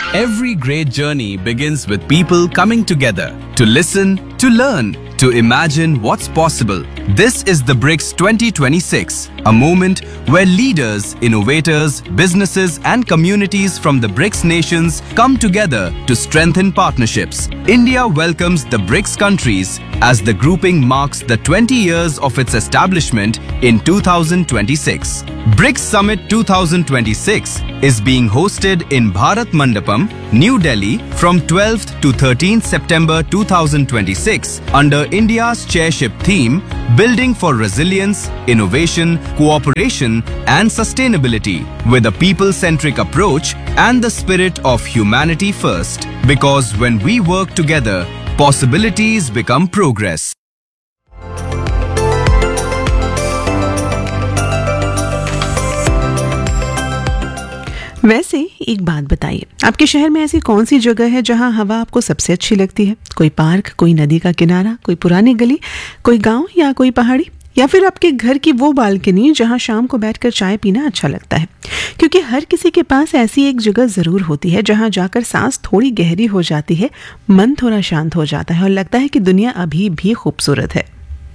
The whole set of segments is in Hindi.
Every great journey begins with people coming together to listen, to learn, to imagine what's possible. This is the BRICS 2026, a moment where leaders, innovators, businesses and communities from the BRICS nations come together to strengthen partnerships. India welcomes the BRICS countries as the grouping marks the 20 years of its establishment in 2026. BRICS Summit 2026 is being hosted in Bharat Mandapam, New Delhi from 12th to 13th September 2026 under India's chairship theme Building for Resilience, Innovation, Cooperation and Sustainability with a people-centric approach and the spirit of humanity first. Because when we work together, possibilities become progress. वैसे एक बात बताइए, आपके शहर में ऐसी कौन सी जगह है जहां हवा आपको सबसे अच्छी लगती है? कोई पार्क, कोई नदी का किनारा, कोई पुरानी गली, कोई गांव या कोई पहाड़ी, या फिर आपके घर की वो बालकनी जहां शाम को बैठकर चाय पीना अच्छा लगता है? क्योंकि हर किसी के पास ऐसी एक जगह ज़रूर होती है जहां जाकर सांस थोड़ी गहरी हो जाती है, मन थोड़ा शांत हो जाता है और लगता है कि दुनिया अभी भी खूबसूरत है।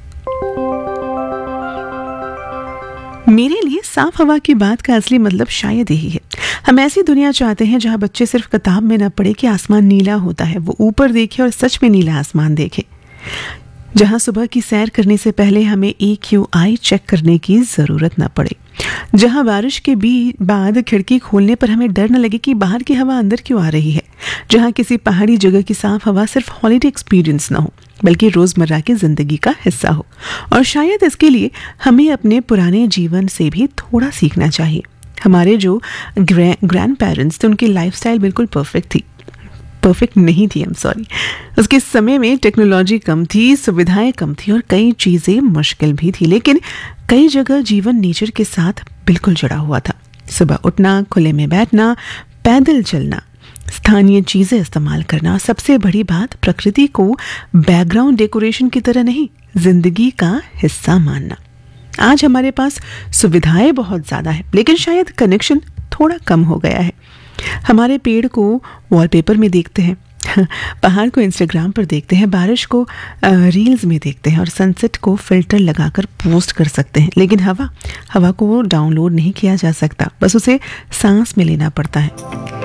मेरे लिए साफ हवा की बात का असली मतलब शायद यही है। हम ऐसी दुनिया चाहते हैं जहां बच्चे सिर्फ किताब में न पढ़े कि आसमान नीला होता है, वो ऊपर देखे और सच में नीला आसमान देखे। जहां सुबह की सैर करने से पहले हमें AQI चेक करने की ज़रूरत न पड़े। जहां बारिश के बाद खिड़की खोलने पर हमें डर न लगे कि बाहर की हवा अंदर क्यों आ रही है। जहां किसी पहाड़ी जगह की साफ हवा सिर्फ हॉलिडे एक्सपीरियंस न हो बल्कि रोज़मर्रा की ज़िंदगी का हिस्सा हो। और शायद इसके लिए हमें अपने पुराने जीवन से भी थोड़ा सीखना चाहिए। हमारे जो ग्रैंड पेरेंट्स थे उनकी लाइफस्टाइल बिल्कुल परफेक्ट नहीं थी, उसके समय में टेक्नोलॉजी कम थी, सुविधाएं कम थी और कई चीज़ें मुश्किल भी थी, लेकिन कई जगह जीवन नेचर के साथ बिल्कुल जुड़ा हुआ था। सुबह उठना, खुले में बैठना, पैदल चलना, स्थानीय चीज़ें इस्तेमाल करना और सबसे बड़ी बात प्रकृति को बैकग्राउंड डेकोरेशन की तरह नहीं, जिंदगी का हिस्सा मानना। आज हमारे पास सुविधाएं बहुत ज़्यादा है लेकिन शायद कनेक्शन थोड़ा कम हो गया है। हमारे पेड़ को वॉलपेपर में देखते हैं, पहाड़ को इंस्टाग्राम पर देखते हैं, बारिश को रील्स में देखते हैं और सनसेट को फिल्टर लगाकर पोस्ट कर सकते हैं, लेकिन हवा को डाउनलोड नहीं किया जा सकता, बस उसे सांस में लेना पड़ता है।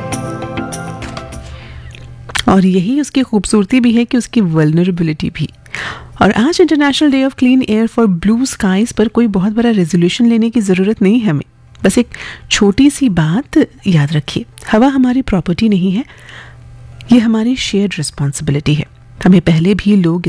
और यही उसकी खूबसूरती भी है कि उसकी वल्नरेबिलिटी भी। और आज international day of clean air for blue skies पर कोई बहुत बड़ा रेजोल्यूशन लेने की ज़रूरत नहीं है हमें। बस एक छोटी सी बात याद रखिए, हवा हमारी प्रॉपर्टी नहीं है, ये हमारी शेयर्ड रिस्पॉन्सिबिलिटी है। हमारे पहले भी लोग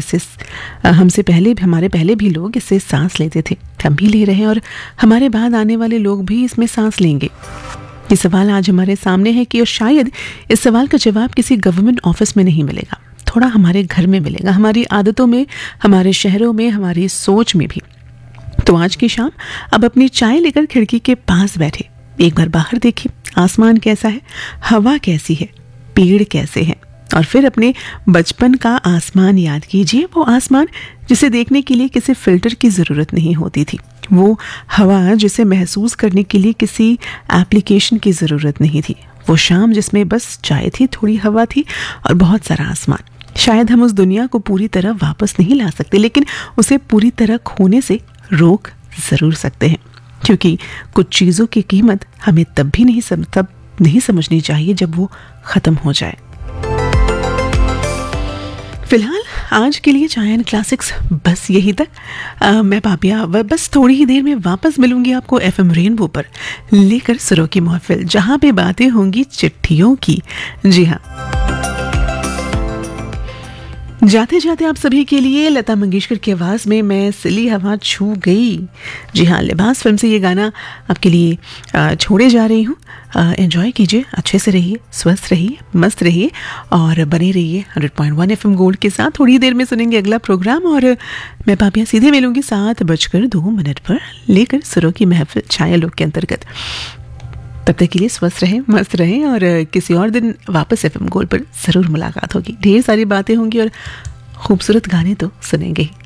इससे सांस लेते थे, हम भी ले रहे हैं और हमारे बाद आने वाले लोग भी इसमें सांस लेंगे। ये सवाल आज हमारे सामने है कि और शायद इस सवाल का जवाब किसी गवर्नमेंट ऑफिस में नहीं मिलेगा, थोड़ा हमारे घर में मिलेगा, हमारी आदतों में, हमारे शहरों में, हमारी सोच में भी। तो आज की शाम अब अपनी चाय लेकर खिड़की के पास बैठे, एक बार बाहर देखिए, आसमान कैसा है, हवा कैसी है, पेड़ कैसे हैं, और फिर अपने बचपन का आसमान याद कीजिए। वो आसमान जिसे देखने के लिए किसी फिल्टर की ज़रूरत नहीं होती थी, वो हवा जिसे महसूस करने के लिए किसी एप्लीकेशन की ज़रूरत नहीं थी, वो शाम जिसमें बस चाय थी, थोड़ी हवा थी और बहुत सारा आसमान। शायद हम उस दुनिया को पूरी तरह वापस नहीं ला सकते, लेकिन उसे पूरी तरह खोने से रोक ज़रूर सकते हैं, क्योंकि कुछ चीज़ों की कीमत हमें तब नहीं समझनी चाहिए जब वो ख़त्म हो जाए। फिलहाल आज के लिए चाय एंड क्लासिक्स बस यही तक। मैं पापिया बस थोड़ी ही देर में वापस मिलूंगी आपको FM रेनबो पर, लेकर सुरों की महफिल, जहां पे बातें होंगी चिट्ठियों की। जी हाँ, जाते जाते आप सभी के लिए लता मंगेशकर की आवाज़ में मैं सिली हवा छू गई। जी हाँ, लिबास फिल्म से ये गाना आपके लिए छोड़े जा रही हूँ। एंजॉय कीजिए, अच्छे से रहिए, स्वस्थ रहिए, मस्त रहिए और बने रहिए 100.1 FM गोल्ड के साथ। थोड़ी देर में सुनेंगे अगला प्रोग्राम और मैं पापिया सीधे मिलूंगी 7:02 पर, लेकर सुरों की महफिल छाया लोक के अंतर्गत। तब तक के लिए स्वस्थ रहें, मस्त रहें और किसी और दिन वापस FM गोल्ड पर ज़रूर मुलाकात होगी। ढेर सारी बातें होंगी और खूबसूरत गाने तो सुनेंगे ही।